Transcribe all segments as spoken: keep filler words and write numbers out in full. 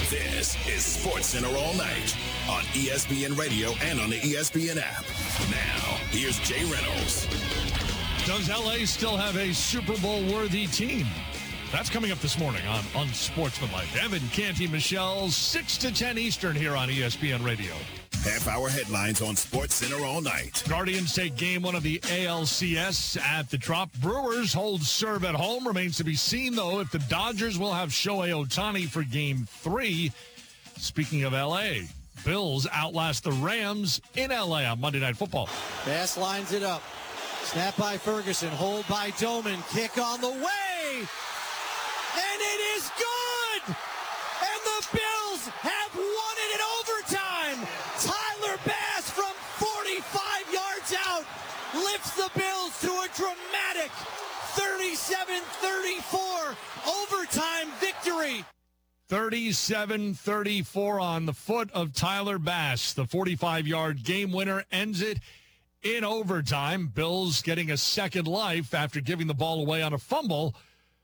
This is SportsCenter All Night on E S P N Radio and on the E S P N app. Now, here's Jay Reynolds. Does L A still have a Super Bowl-worthy team? That's coming up this morning on Unsportsmanlike. Evan Canty, Michelle, six to ten Eastern here on E S P N Radio. Half-hour headlines on SportsCenter All Night. Guardians take game one of the A L C S at the Trop. Brewers hold serve at home. Remains to be seen, though, if the Dodgers will have Shohei Ohtani for game three. Speaking of L A, Bills outlast the Rams in L A on Monday Night Football. Bass lines it up. Snap by Ferguson. Hold by Doman. Kick on the way. And it is good. And the Bills have won it in overtime. Tyler Bass from forty-five yards out lifts the Bills to a dramatic thirty-seven thirty-four overtime victory. thirty-seven thirty-four on the foot of Tyler Bass. The forty-five-yard game winner ends it in overtime. Bills getting a second life after giving the ball away on a fumble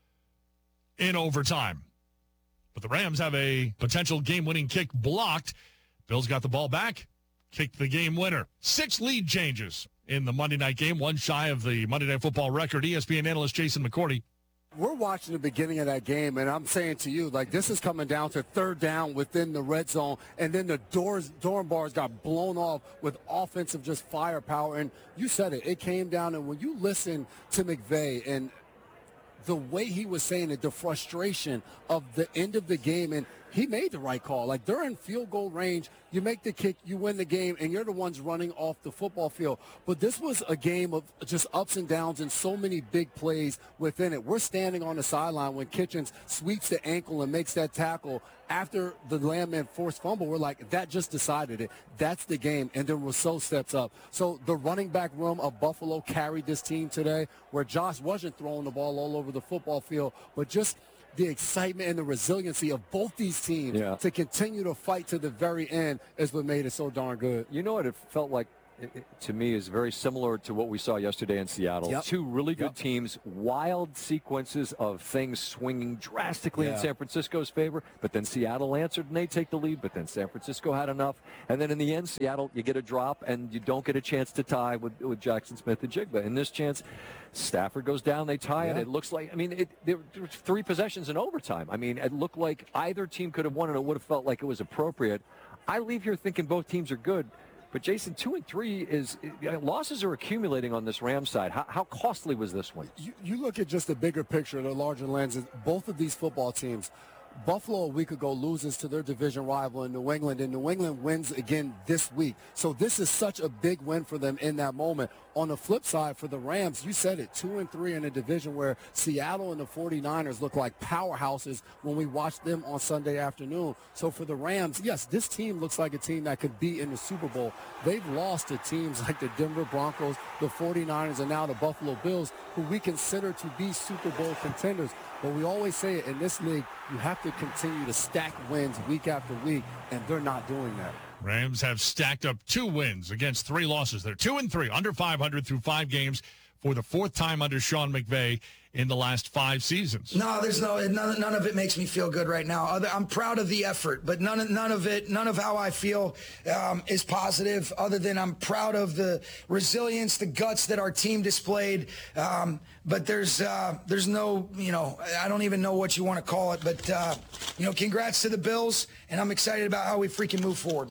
in overtime. But the Rams have a potential game-winning kick blocked. Bills got the ball back, kicked the game winner. Six lead changes in the Monday night game, one shy of the Monday Night Football record. E S P N analyst Jason McCourty. We're watching the beginning of that game, and I'm saying to you, like, this is coming down to third down within the red zone, and then the doors, dorm bars got blown off with offensive just firepower. And you said it. It came down, and when you listen to McVay and the way he was saying it, the frustration of the end of the game, and he made the right call. Like, they're in field goal range. You make the kick, you win the game, and you're the ones running off the football field. But this was a game of just ups and downs and so many big plays within it. We're standing on the sideline when Kitchens sweeps the ankle and makes that tackle after the Landman forced fumble. We're like, that just decided it. That's the game. And then Rousseau steps up. So the running back room of Buffalo carried this team today, where Josh wasn't throwing the ball all over the football field, but just the excitement and the resiliency of both these teams yeah. to continue to fight to the very end is what made it so darn good. You know what it felt like it, it, to me is very similar to what we saw yesterday in Seattle. Yep. Two really good yep. teams, wild sequences of things swinging drastically yeah. in San Francisco's favor, but then Seattle answered and they take the lead, but then San Francisco had enough. And then in the end, Seattle, you get a drop and you don't get a chance to tie with, with Jackson Smith and Jigba. In this chance, Stafford goes down, they tie yeah. it. It looks like, I mean, it, there were three possessions in overtime. I mean, it looked like either team could have won, and it would have felt like it was appropriate. I leave here thinking both teams are good. But, Jason, two and three is – losses are accumulating on this Rams side. How, how costly was this one? You, you look at just the bigger picture, the larger lenses. Both of these football teams, Buffalo a week ago loses to their division rival in New England, and New England wins again this week. So this is such a big win for them in that moment. On the flip side, for the Rams, you said it, two and three in a division where Seattle and the forty-niners look like powerhouses when we watched them on Sunday afternoon. So for the Rams, yes, this team looks like a team that could be in the Super Bowl. They've lost to teams like the Denver Broncos, the forty-niners, and now the Buffalo Bills, who we consider to be Super Bowl contenders. But we always say it, in this league, you have to continue to stack wins week after week, and they're not doing that. Rams have stacked up two wins against three losses. They're two and three, under five hundred through five games for the fourth time under Sean McVay in the last five seasons. No, there's no none, none of it makes me feel good right now. Other, I'm proud of the effort, but none of none of it, none of how I feel um, is positive. Other than I'm proud of the resilience, the guts that our team displayed. Um, but there's uh, there's no, you know, I don't even know what you want to call it. But uh, you know, congrats to the Bills, and I'm excited about how we freaking move forward.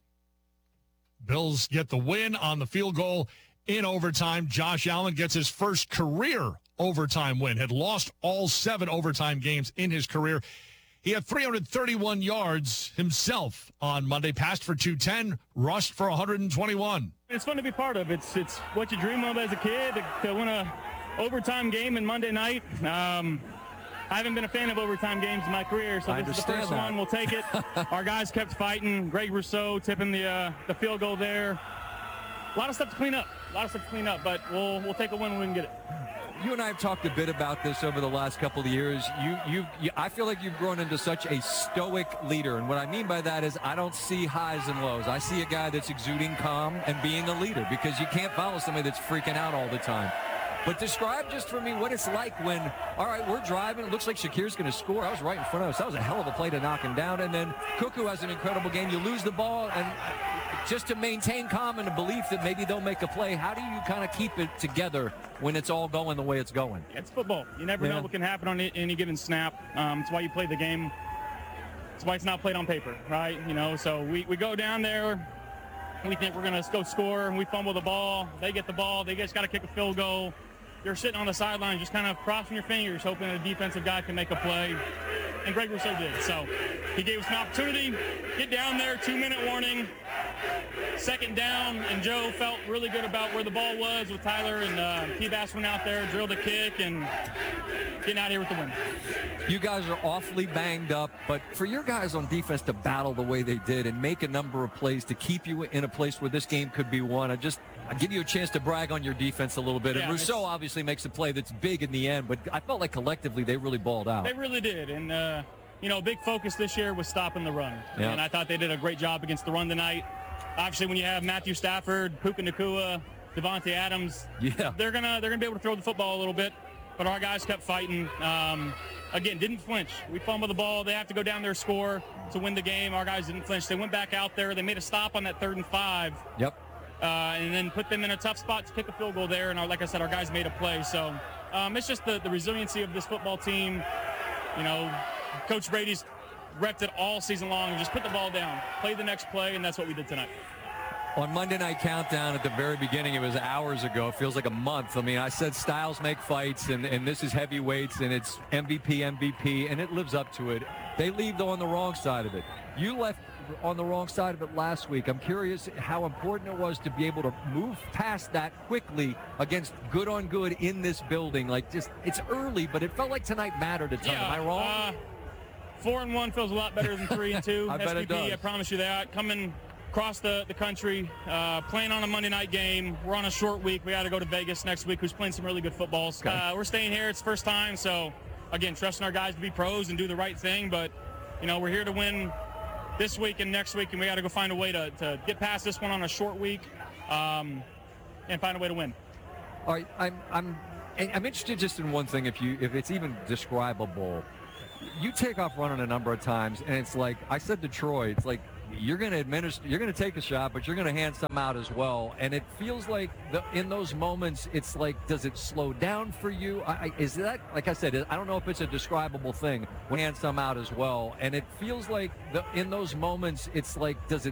Bills get the win on the field goal in overtime. Josh Allen gets his first career overtime win. Had lost all seven overtime games in his career. He had three hundred thirty-one yards himself on Monday, passed for two ten, rushed for one hundred twenty-one. It's fun to be part of. It's it's what you dream of as a kid, to, to win a overtime game in Monday night. Um, I haven't been a fan of overtime games in my career, so I this is the first that. one. We'll take it. Our guys kept fighting. Greg Rousseau tipping the uh, the field goal there. A lot of stuff to clean up. A lot of stuff to clean up, but we'll we'll take a win when we can get it. You and I have talked a bit about this over the last couple of years. You, you, you, I feel like you've grown into such a stoic leader, and what I mean by that is I don't see highs and lows. I see a guy that's exuding calm and being a leader, because you can't follow somebody that's freaking out all the time. But describe just for me what it's like when, all right, we're driving. It looks like Shakir's going to score. I was right in front of us. That was a hell of a play to knock him down. And then Cuckoo has an incredible game. You lose the ball, and just to maintain calm and a belief that maybe they'll make a play, how do you kind of keep it together when it's all going the way it's going? It's football. You never yeah. know what can happen on any given snap. Um, it's why you play the game. It's why it's not played on paper, right? You know, so we, we go down there. We think we're going to go score. We fumble the ball. They get the ball. They just got to kick a field goal. You're sitting on the sideline just kind of crossing your fingers, hoping a defensive guy can make a play. And Greg Rousseau did. So he gave us an opportunity. Get down there, two-minute warning. Second down, and Joe felt really good about where the ball was with Tyler, and uh, T-Bass went out there, drilled a kick, and getting out of here with the win. You guys are awfully banged up, but for your guys on defense to battle the way they did and make a number of plays to keep you in a place where this game could be won, I just I give you a chance to brag on your defense a little bit. Yeah, and Rousseau obviously makes a play that's big in the end, but I felt like collectively they really balled out. They really did, and uh, you know, a big focus this year was stopping the run, yeah. and I thought they did a great job against the run tonight. Obviously, when you have Matthew Stafford, Puka Nacua, Devontae Adams, yeah. they're gonna they're gonna be able to throw the football a little bit. But our guys kept fighting. Um, again, didn't flinch. We fumbled the ball. They have to go down there, score to win the game. Our guys didn't flinch. They went back out there. They made a stop on that third and five. Yep. Uh, and then put them in a tough spot to kick a field goal there. And our, like I said, our guys made a play. So um, it's just the, the resiliency of this football team. You know, Coach Brady's repped it all season long and just put the ball down, play the next play, and that's what we did tonight. On Monday Night Countdown at the very beginning, it was hours ago. It feels like a month. I mean, I said styles make fights, and, and this is heavyweights, and it's M V P, M V P, and it lives up to it. They leave on the wrong side of it. You left on the wrong side of it last week. I'm curious how important it was to be able to move past that quickly against good on good in this building. Like, just it's early, but it felt like tonight mattered a ton. Yeah, Am I wrong? Uh, four and one feels a lot better than three and two. I bet it does. I promise you that. Coming across the, the country, uh, playing on a Monday night game. We're on a short week. We got to go to Vegas next week, who's playing some really good footballs. Okay. Uh, we're staying here. It's first time. So, again, trusting our guys to be pros and do the right thing. But, you know, we're here to win this week and next week, and we got to go find a way to, to get past this one on a short week um, and find a way to win. All right, I'm, I'm, I'm interested just in one thing, if you, if it's even describable. You take off running a number of times, and it's like I said to Troy, it's like you're going to administer, you're going to take a shot, but you're going to hand some out as well. And it feels like the, in those moments, it's like, does it slow down for you? I, I, is that, like I said, I don't know if it's a describable thing when you hand some out as well. And it feels like the, in those moments, it's like, does it